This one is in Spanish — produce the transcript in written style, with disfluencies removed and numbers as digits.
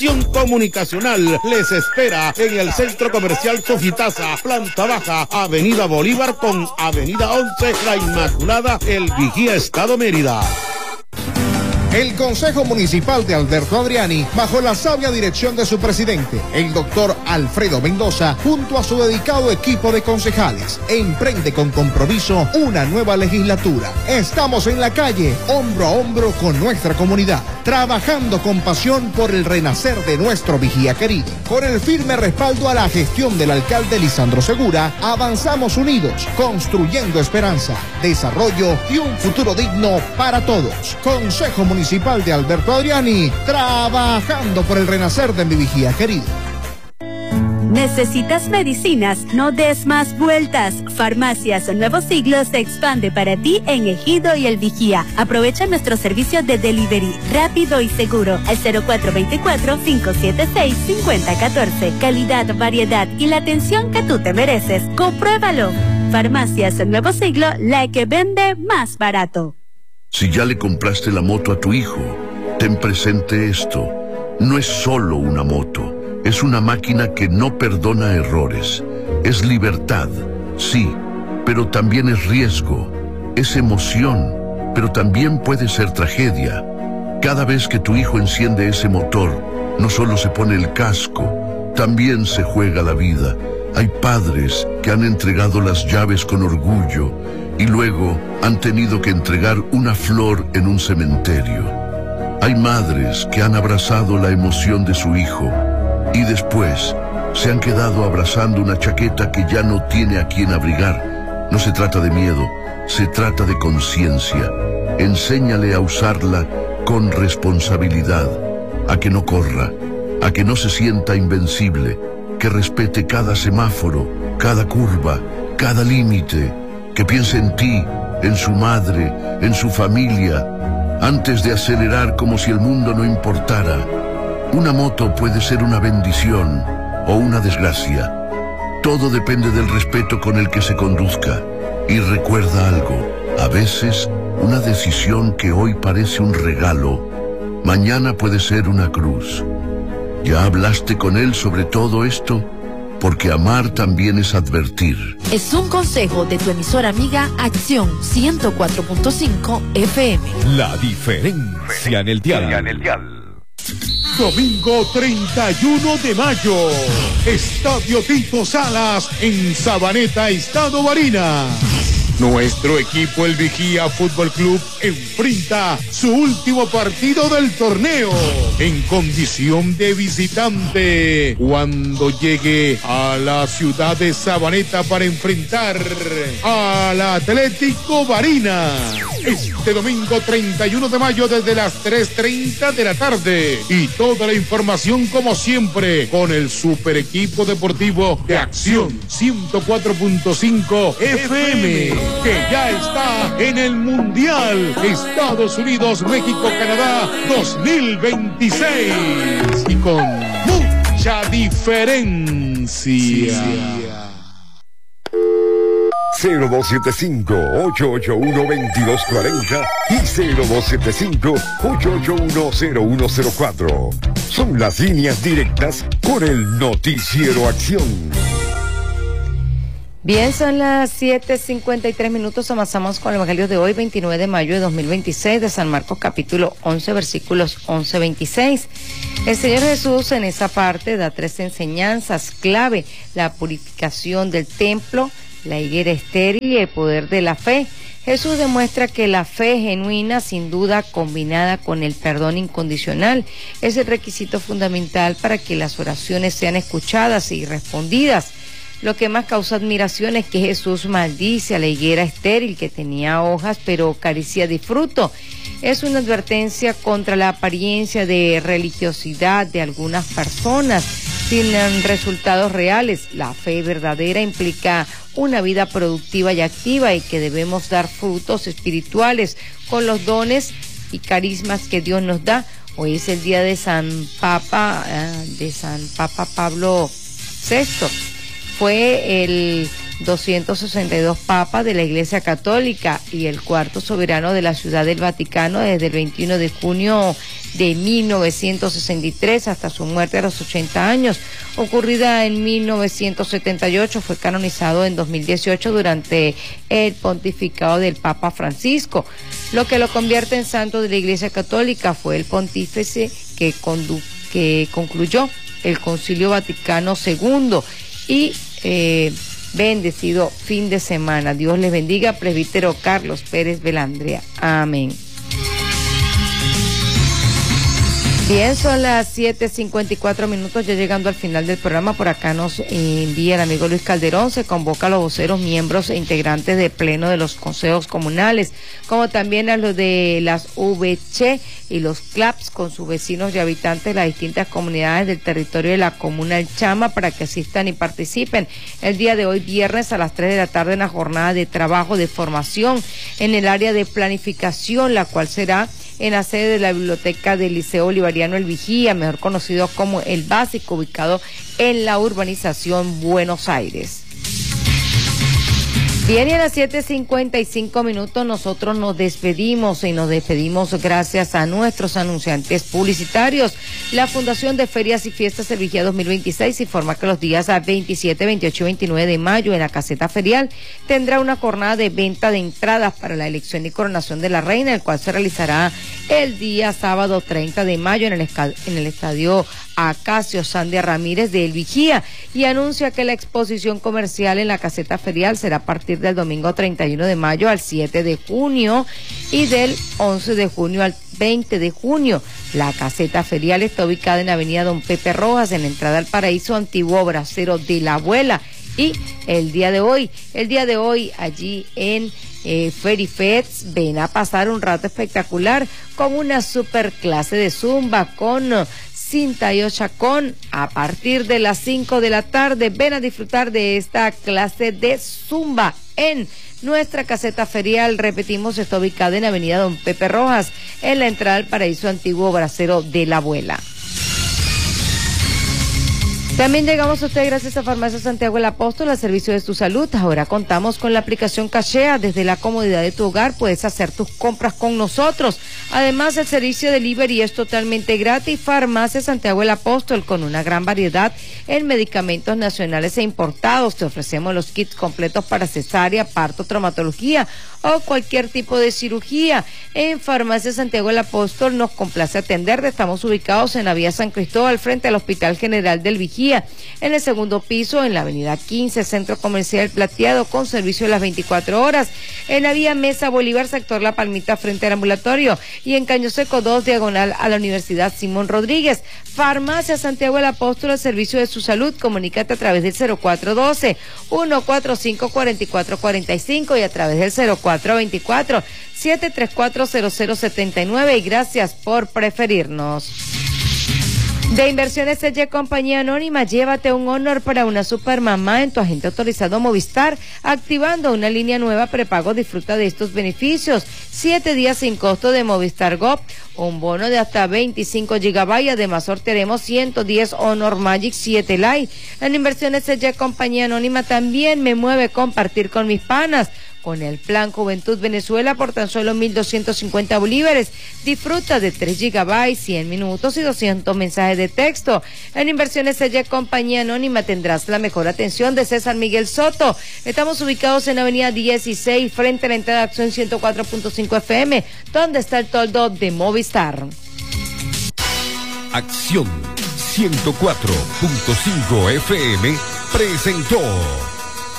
Acción Comunicacional les espera en el Centro Comercial Sojitaza, planta baja, Avenida Bolívar con Avenida 11, La Inmaculada, El Vigía, Estado Mérida. El Consejo Municipal de Alberto Adriani, bajo la sabia dirección de su presidente, el doctor Alfredo Mendoza, junto a su dedicado equipo de concejales, emprende con compromiso una nueva legislatura. Estamos en la calle, hombro a hombro con nuestra comunidad, trabajando con pasión por el renacer de nuestro Vigía querido. Con el firme respaldo a la gestión del alcalde Lisandro Segura, avanzamos unidos, construyendo esperanza, desarrollo y un futuro digno para todos. Consejo Municipal de Alberto Adriani, trabajando por el renacer de mi Vigía querido. ¿Necesitas medicinas? No des más vueltas. Farmacias Nuevo Siglo se expande para ti en Ejido y El Vigía. Aprovecha nuestro servicio de delivery rápido y seguro al 0424-576-5014. Calidad, variedad y la atención que tú te mereces. Compruébalo. Farmacias Nuevo Siglo, la que vende más barato. Si ya le compraste la moto a tu hijo, ten presente esto. No es solo una moto, es una máquina que no perdona errores. Es libertad, sí, pero también es riesgo. Es emoción, pero también puede ser tragedia. Cada vez que tu hijo enciende ese motor, no solo se pone el casco, también se juega la vida. Hay padres que han entregado las llaves con orgullo y luego han tenido que entregar una flor en un cementerio. Hay madres que han abrazado la emoción de su hijo y después se han quedado abrazando una chaqueta que ya no tiene a quien abrigar. No se trata de miedo, se trata de conciencia. Enséñale a usarla con responsabilidad, a que no corra, a que no se sienta invencible, que respete cada semáforo, cada curva, cada límite, que piense en ti, en su madre, en su familia, antes de acelerar como si el mundo no importara. Una moto puede ser una bendición o una desgracia. Todo depende del respeto con el que se conduzca. Y recuerda algo, a veces una decisión que hoy parece un regalo, mañana puede ser una cruz. ¿Ya hablaste con él sobre todo esto? Porque amar también es advertir. Es un consejo de tu emisora amiga Acción 104.5 FM. La diferencia en el dial. Domingo 31 de mayo, Estadio Tito Salas en Sabaneta, Estado Barinas. Nuestro equipo, el Vigía Fútbol Club, enfrenta su último partido del torneo en condición de visitante cuando llegue a la ciudad de Sabaneta para enfrentar al Atlético Barinas. Este domingo 31 de mayo desde las 3:30 de la tarde. Y toda la información como siempre con el super equipo deportivo de Acción 104.5 FM. Que ya está en el Mundial Estados Unidos, México, Canadá 2026 y con mucha diferencia. 0275-881-2240 y 0275-881-0104. Son las líneas directas con el Noticiero Acción. Bien, son las 7:53. Avanzamos con el Evangelio de hoy, 29 de mayo de 2026, de San Marcos capítulo 11, versículos 11-26. El Señor Jesús en esa parte da 3 enseñanzas clave: la purificación del templo, la higuera estéril y el poder de la fe. Jesús demuestra que la fe genuina, sin duda combinada con el perdón incondicional, es el requisito fundamental para que las oraciones sean escuchadas y respondidas. Lo que más causa admiración es que Jesús maldice a la higuera estéril que tenía hojas pero carecía de fruto. Es una advertencia contra la apariencia de religiosidad de algunas personas sin resultados reales. La fe verdadera implica una vida productiva y activa y que debemos dar frutos espirituales con los dones y carismas que Dios nos da. Hoy es el día de San Papa Pablo VI. Fue el 262 papas de la Iglesia Católica y el cuarto soberano de la Ciudad del Vaticano desde el 21 de junio de 1963 hasta su muerte a los 80 años, ocurrida en 1978, fue canonizado en 2018 durante el pontificado del Papa Francisco. Lo que lo convierte en santo de la Iglesia Católica fue el pontífice que concluyó el Concilio Vaticano II y bendecido fin de semana. Dios les bendiga, presbítero Carlos Pérez Belandria. Amén. Bien, son las 7:54, ya llegando al final del programa. Por acá nos envía el amigo Luis Calderón, se convoca a los voceros, miembros e integrantes de pleno de los consejos comunales, como también a los de las VC y los CLAPS con sus vecinos y habitantes de las distintas comunidades del territorio de la comuna El Chama para que asistan y participen el día de hoy, viernes, a las 3 de la tarde, en la jornada de trabajo de formación en el área de planificación, la cual será en la sede de la biblioteca del Liceo Bolivariano El Vigía, mejor conocido como El Básico, ubicado en la urbanización Buenos Aires. Bien, y a las 7:55 nosotros nos despedimos gracias a nuestros anunciantes publicitarios. La Fundación de Ferias y Fiestas El Vigía 2026 informa que los días 27, 28 y 29 de mayo en la caseta ferial tendrá una jornada de venta de entradas para la elección y coronación de la reina, el cual se realizará el día sábado 30 de mayo en el estadio Acacio Sandia Ramírez de El Vigía, y anuncia que la exposición comercial en la caseta ferial será a partir del domingo 31 de mayo al 7 de junio y del 11 de junio al 20 de junio. La caseta ferial está ubicada en Avenida Don Pepe Rojas, en la entrada al paraíso antiguo brasero de la abuela. Y el día de hoy allí en Ferifets ven a pasar un rato espectacular con una super clase de zumba con cinta y ochacón a partir de las 5 de la tarde. Ven a disfrutar de esta clase de zumba en nuestra caseta ferial. Repetimos, está ubicada en Avenida Don Pepe Rojas, en la entrada al paraíso antiguo brasero de la abuela. También llegamos a usted gracias a Farmacia Santiago el Apóstol, al servicio de tu salud. Ahora contamos con la aplicación Cachea. Desde la comodidad de tu hogar puedes hacer tus compras con nosotros. Además, el servicio de delivery es totalmente gratis. Farmacia Santiago el Apóstol, con una gran variedad en medicamentos nacionales e importados. Te ofrecemos los kits completos para cesárea, parto, traumatología o cualquier tipo de cirugía. En Farmacia Santiago el Apóstol nos complace atenderte. Estamos ubicados en la vía San Cristóbal, frente al Hospital General del Vigía, en el segundo piso, en la avenida 15, Centro Comercial Plateado, con servicio de las 24 horas, en la vía Mesa Bolívar, sector La Palmita, frente al ambulatorio, y en Caño Seco 2, diagonal a la Universidad Simón Rodríguez. Farmacia Santiago el Apóstol, al servicio de su salud. Comunícate a través del 0412-145-4445 y a través del 0424-734-0079, y gracias por preferirnos. De Inversiones Selle Compañía Anónima, llévate un Honor para una supermamá en tu agente autorizado Movistar, activando una línea nueva prepago. Disfruta de estos beneficios: 7 días sin costo de Movistar Go, un bono de hasta 25 GB, además sortearemos 110 Honor Magic 7 Lite. En Inversiones Selle Compañía Anónima también me mueve compartir con mis panas. Con el plan Juventud Venezuela por tan solo 1.250 bolívares, disfruta de 3 GB, 100 minutos y 200 mensajes de texto. En Inversiones Selle Compañía Anónima tendrás la mejor atención de César Miguel Soto. Estamos ubicados en Avenida 16, frente a la entrada de Acción 104.5 FM, donde está el toldo de Movistar. Acción 104.5 FM presentó